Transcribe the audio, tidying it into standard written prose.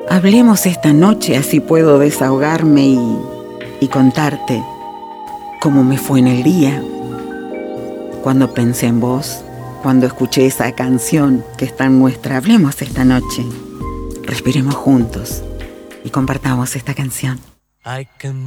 Hablemos esta noche, así puedo desahogarme y contarte cómo me fue en el día, cuando pensé en vos, cuando escuché esa canción que es tan nuestra. Hablemos esta noche, respiremos juntos y compartamos esta canción.